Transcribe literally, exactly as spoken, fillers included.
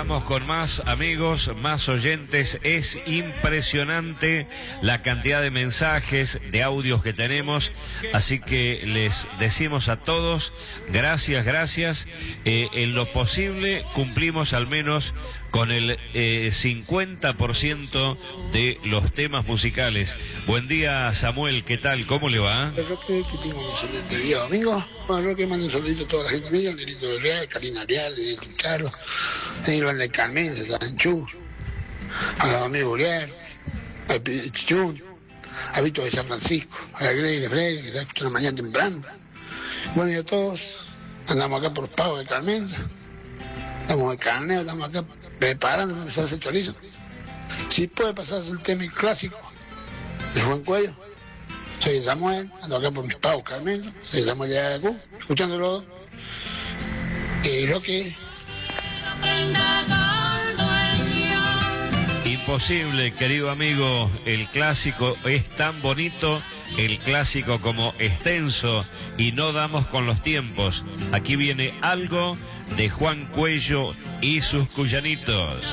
Vamos con más amigos, más oyentes. Es impresionante la cantidad de mensajes, de audios que tenemos. Así que les decimos a todos, gracias, gracias. Eh, en lo posible cumplimos al menos con el eh, cincuenta por ciento de los temas musicales. Buen día, Samuel, ¿qué tal? ¿Cómo le va? El Roque, que tengo mi excelente día domingo. Bueno, Roque, mando un saludito a toda la gente mía, Nerito del Real, Karina Real, Nerito Caro, Iván del Carmen, de Sanchú, a los amigos Uriel, al Chichún, a Vito de San Francisco, a la Grey de Freire, que está escuchando mañana temprano. Bueno, y a todos, andamos acá por Pavo de Carmen, estamos en Carneo, estamos acá preparando para empezar a hacer chorizo. Si puede pasarse el tema clásico de Juan Cuello. Soy Samuel, ando acá por mis pagos, Carmen, soy Samuel de Ayacú, escuchándolo. Y lo que... Imposible, querido amigo, el clásico es tan bonito, el clásico como extenso, y no damos con los tiempos. Aquí viene algo de Juan Cuello y sus cuyanitos.